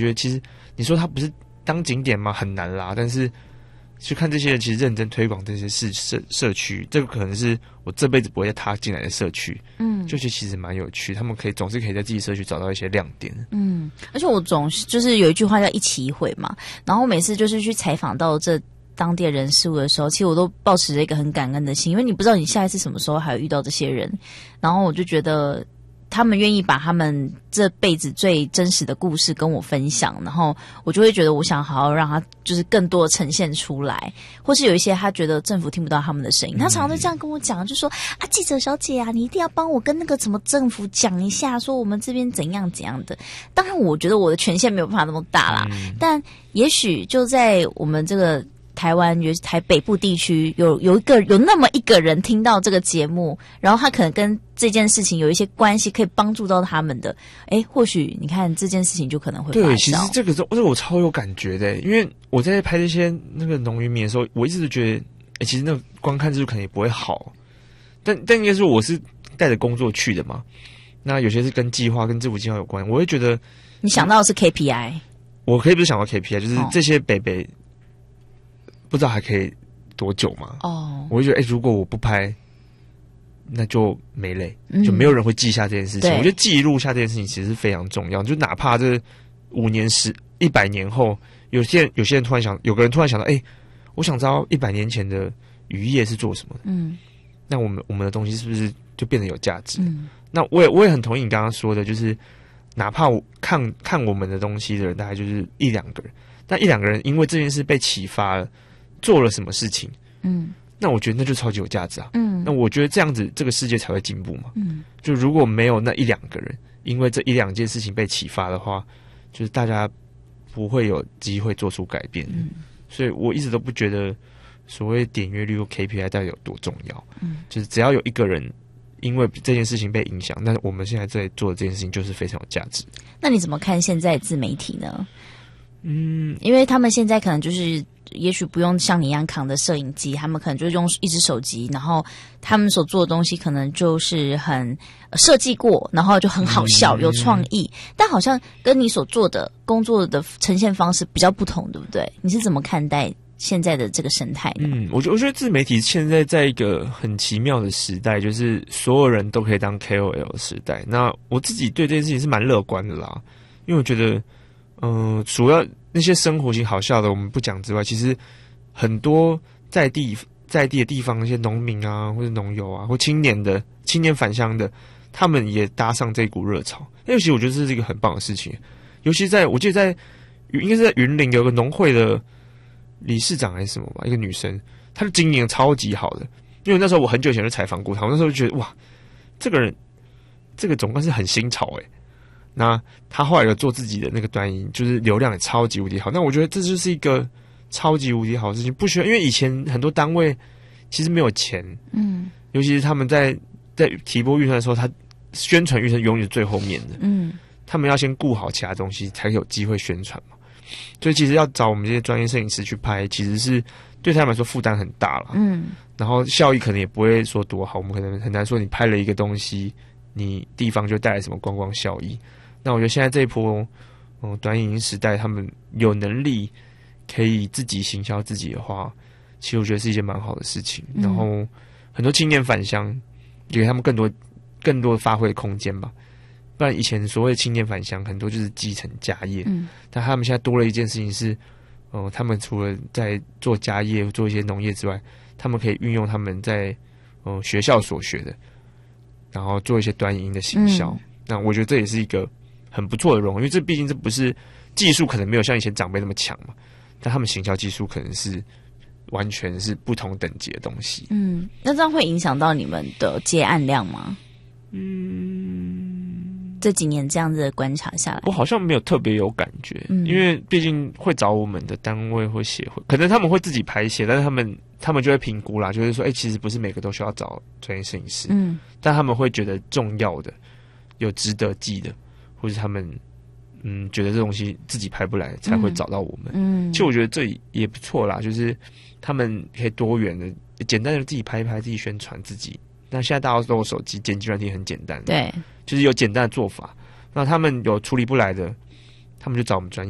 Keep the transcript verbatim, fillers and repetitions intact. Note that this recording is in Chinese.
觉得其实你说它不是当景点吗？很难啦，但是去看这些人其实认真推广这些社社社区，这个可能是我这辈子不会再踏进来的社区，嗯，就觉得其实蛮有趣，他们可以总是可以在自己社区找到一些亮点，嗯， 而且我总是就是有一句话叫一期一会嘛，然后每次就是去采访到这当地的人事物的时候，其实我都抱持着一个很感恩的心，因为你不知道你下一次什么时候还有遇到这些人，然后我就觉得他们愿意把他们这辈子最真实的故事跟我分享，然后我就会觉得我想好好让他就是更多的呈现出来，或是有一些他觉得政府听不到他们的声音，他常常都这样跟我讲，就说啊记者小姐啊，你一定要帮我跟那个什么政府讲一下，说我们这边怎样怎样的。当然我觉得我的权限没有办法那么大啦，嗯、但也许就在我们这个台湾，尤其台北部地区，有有一个有那么一个人听到这个节目，然后他可能跟这件事情有一些关系，可以帮助到他们的，哎，或许你看这件事情就可能会发酵。 对，其实这个这个我超有感觉的，因为我在拍这些那个农渔民的时候，我一直都觉得，哎，其实那个观看次数可能也不会好，但但应该说我是带着工作去的嘛，那有些是跟计划跟政府计划有关，我会觉得你想到的是 K P I， 我可以不是想到 K P I， 就是这些北北。不知道还可以多久嘛？哦， oh. 我会觉得，哎、欸，如果我不拍，那就没嘞，嗯、就没有人会记下这件事情。我觉得记录下这件事情其实是非常重要，就哪怕这五年、十、一百年后，有些人有些人突然想，有个人突然想到，哎、欸，我想知道一百年前的渔业是做什么的。嗯，那我们我们的东西是不是就变得有价值？嗯，那我也我也很同意你刚刚说的，就是哪怕我看看我们的东西的人，大概就是一两个人，但一两个人因为这件事被启发了。做了什么事情？嗯，那我觉得那就超级有价值啊。嗯，那我觉得这样子这个世界才会进步嘛。嗯，就如果没有那一两个人，因为这一两件事情被启发的话，就是大家不会有机会做出改变。嗯，所以我一直都不觉得所谓点阅率或 K P I 到底有多重要。嗯，就是只要有一个人因为这件事情被影响，那我们现在在做的这件事情就是非常有价值。 那你怎么看现在自媒体呢？嗯，因为他们现在可能就是也许不用像你一样扛着摄影机，他们可能就是用一只手机，然后他们所做的东西可能就是很设计过，然后就很好笑、有创意，但好像跟你所做的工作的呈现方式比较不同，对不对？你是怎么看待现在的这个生态呢？ 嗯，我觉得我觉得自媒体现在在一个很奇妙的时代，就是所有人都可以当 K O L 的时代。那我自己对这件事情是蛮乐观的啦，因为我觉得。嗯、呃，主要那些生活型好笑的我们不讲之外，其实很多在地在地的地方，那些农民啊，或者农友啊，或青年的青年返乡的，他们也搭上这股热潮。尤其我觉得这是一个很棒的事情。尤其在我记得在应该是在云林有个农会的理事长还是什么吧，一个女生，她的经营超级好的。因为那时候我很久以前就采访过她，我那时候就觉得哇，这个人这个总算是很新潮诶、欸。那他后来有做自己的那个端音，就是流量也超级无敌好。那我觉得这就是一个超级无敌好的事情，不需要，因为以前很多单位其实没有钱，嗯，尤其是他们在在提拨预算的时候，他宣传预算永远是最后面的，嗯，他们要先顾好其他东西，才有机会宣传嘛。所以其实要找我们这些专业摄影师去拍，其实是对他们来说负担很大了，嗯，然后效益可能也不会说多好，我们可能很难说你拍了一个东西，你地方就带来什么观光效益。那我觉得现在这一波，嗯，短影音时代，他们有能力可以自己行销自己的话，其实我觉得是一件蛮好的事情。嗯、然后很多青年返乡，也给他们更多、更多的发挥的空间吧。不然以前所谓的青年返乡，很多就是继承家业，嗯，但他们现在多了一件事情是，嗯、呃，他们除了在做家业、做一些农业之外，他们可以运用他们在嗯、呃、学校所学的，然后做一些短影音的行销。嗯、那我觉得这也是一个很不错的融合，因为这毕竟这不是技术，可能没有像以前长辈那么强嘛，但他们行销技术可能是完全是不同等级的东西。 嗯，那这样会影响到你们的接案量吗？ 嗯， 这几年这样子的观察下来， 我好像没有特别有感觉，嗯、因为毕竟会找我们的单位或协会，可能他们会自己排写，但是他们他们就会评估啦，就是说，哎、欸，其实不是每个都需要找专业摄影师，嗯，但他们会觉得重要的、有值得记的。或者他们嗯觉得这东西自己拍不来，才会找到我们。嗯，其实我觉得这也不错啦，就是他们可以多元的、简单的自己拍一拍，自己宣传自己。那现在大家都有手机，剪辑软体很简单， 对， 就是有简单的做法。那他们有处理不来的，他们就找我们专业。